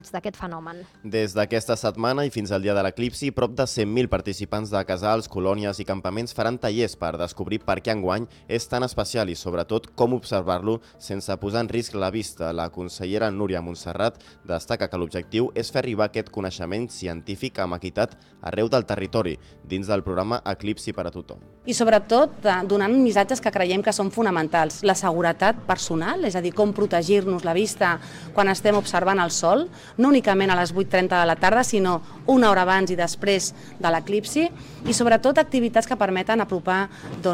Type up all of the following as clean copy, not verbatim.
d'aquest fenomen. Des d'aquesta setmana i fins al dia de l'eclipsi, prop de 100.000 participants de casals, colònies i campaments faran tallers per descobrir per què enguany és tan especial i, sobretot, com observar-lo sense posar en risc la vista. La consellera Núria Montserrat destaca que l'objectiu és fer arribar aquest coneixement científic amb equitat arreu del territori, dins del programa Eclipsi per a tothom. I, sobretot, donant missatges que creiem que són fonamentals. La seguretat personal, és a dir, com protegir-nos la vista quan estem observant el sol, no únicament a les 8:30 de la tarda, sinó una hora abans i després de l'eclipsi, i sobretot activitats que permeten apropar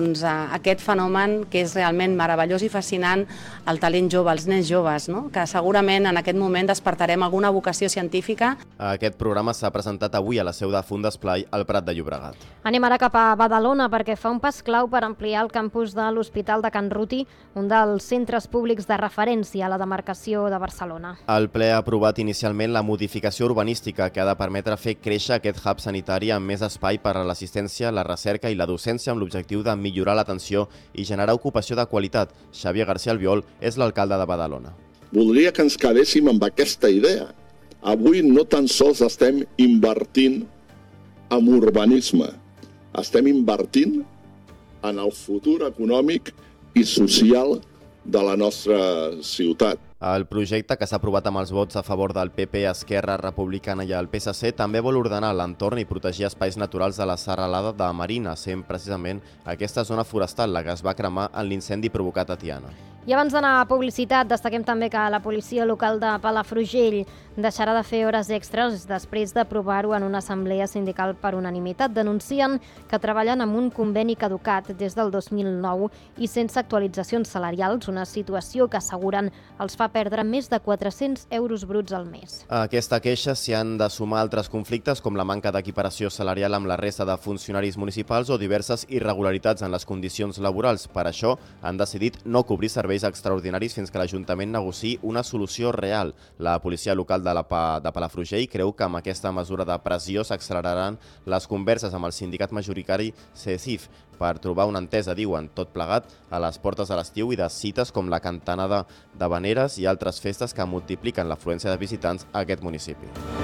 aquest fenomen que és realment meravellós i fascinant al talent jove, als nens joves, no? Que segurament en aquest moment despertarem alguna vocació científica. Aquest programa s'ha presentat avui a la seu de Fundesplai al Prat de Llobregat. Anem ara cap a Badalona perquè fa un pas clau per ampliar el campus de l'Hospital de Can Ruti, un dels centres públics de referència a la demarcació de Barcelona. El ple ha aprovat inicialment la modificació urbanística que ha de permetre fer créixer aquest hub sanitari amb més espai per a l'assistència, la recerca i la docència amb l'objectiu de millorar l'atenció i generar ocupació de qualitat. Xavier García Albiol és l'alcalde de Badalona. Voldria que ens quedéssim amb aquesta idea. Avui no tan sols estem invertint en urbanisme, estem invertint en el futur econòmic i social de la nostra ciutat. El projecte, que s'ha aprovat amb els vots a favor del PP, Esquerra Republicana i el PSC, també vol ordenar l'entorn i protegir espais naturals de la serralada de Marina, sent precisament aquesta zona forestal la que es va cremar en l'incendi provocat a Tiana. I abans d'anar a publicitat, destaquem també que la policia local de Palafrugell deixarà de fer hores extres després d'aprovar-ho en una assemblea sindical per unanimitat. Denuncien que treballen amb un conveni caducat des del 2009 i sense actualitzacions salarials, una situació que asseguren els fa perdre més de 400 euros bruts al mes. A aquesta queixa s'hi han de sumar altres conflictes com la manca d'equiparació salarial amb la resta de funcionaris municipals o diverses irregularitats en les condicions laborals. Per això han decidit no cobrir serveis extraordinaris fins que l'Ajuntament negociï una solució real. La policia local de Palafrugell creu que amb aquesta mesura de pressió s'acceleraran les converses amb el sindicat majoritari CECIF per trobar una entesa, diuen, tot plegat a les portes de l'estiu i de cites com la cantanada de Veneres i altres festes que multipliquen l'afluència de visitants a aquest municipi.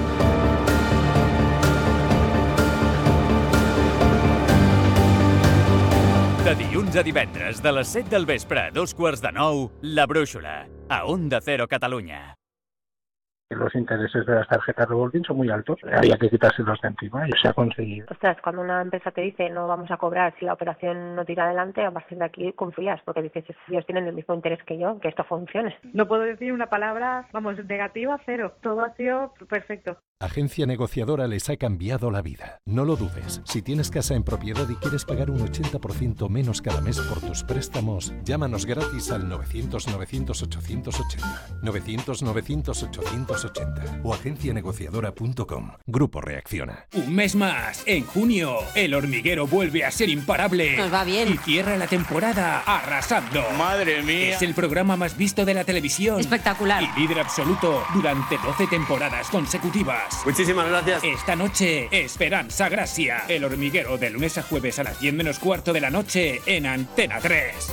De dilluns a divendres, de les 7 del vespre a 8:45, La Brúixola, a Onda Cero Catalunya. Los intereses de las tarjetas revolving son muy altos, había que quitárselos de encima y se ha conseguido. Ostras, cuando una empresa te dice no vamos a cobrar si la operación no tira adelante, a partir de aquí confías, porque dices, ellos tienen el mismo interés que yo, que esto funcione. No puedo decir una palabra, negativa, cero. Todo ha sido perfecto. Agencia Negociadora les ha cambiado la vida. No lo dudes. Si tienes casa en propiedad y quieres pagar un 80% menos cada mes por tus préstamos, llámanos gratis al 900-900-880. 900-900-880 o agencianegociadora.com. Grupo Reacciona. Un mes más. En junio, El Hormiguero vuelve a ser imparable. Nos va bien. Y cierra la temporada arrasando. ¡Madre mía! Es el programa más visto de la televisión. Espectacular. Y líder absoluto durante 12 temporadas consecutivas. Muchísimas gracias. Esta noche, Esperanza Gracia. El Hormiguero, de lunes a jueves a las 10 menos cuarto de la noche en Antena 3.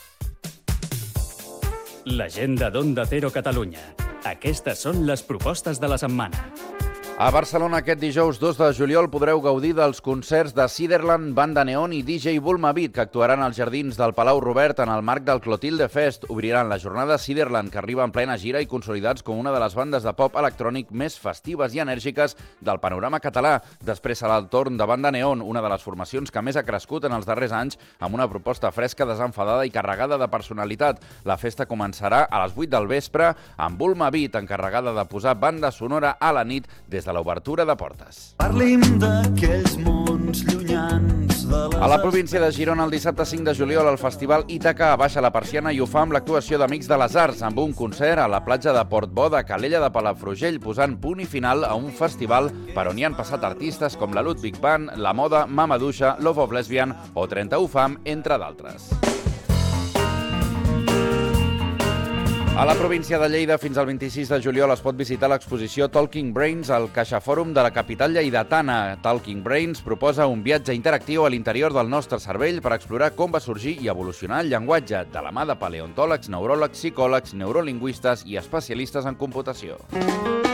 L'agenda d'Onda Cero Catalunya. Aquestes són les propostes de la setmana. A Barcelona aquest dijous 2 de juliol podreu gaudir dels concerts de Ciderland, Banda Neon i DJ Bulma Beat, que actuaran als jardins del Palau Robert en el marc del Clotilde Fest. Obriran la jornada Ciderland, que arriba en plena gira i consolidats com una de les bandes de pop electrònic més festives i enèrgiques del panorama català. Després serà el torn de Banda Neon, una de les formacions que més ha crescut en els darrers anys, amb una proposta fresca, desenfadada i carregada de personalitat. La festa començarà a les 8 del vespre amb Bulma Beat, encarregada de posar banda sonora a la nit des de l'obertura de portes. Parlim d'aquells mons llunyans de les... A la província de Girona, el dissabte 5 de juliol, el festival Ítaca abaixa la persiana i ho fa amb l'actuació d'Amics de les Arts, amb un concert a la platja de Portbó de Calella de Palafrugell, posant punt i final a un festival per on hi han passat artistes com la Ludwig Band, La Moda, Mamadouxa, Love of Lesbian o 31 Fam, entre d'altres. A la província de Lleida, fins al 26 de juliol es pot visitar l'exposició Talking Brains al CaixaFòrum de la capital lleidatana. Talking Brains proposa un viatge interactiu a l'interior del nostre cervell per explorar com va sorgir i evolucionar el llenguatge, de la mà de paleontòlegs, neuròlegs, psicòlegs, neurolingüistes i especialistes en computació.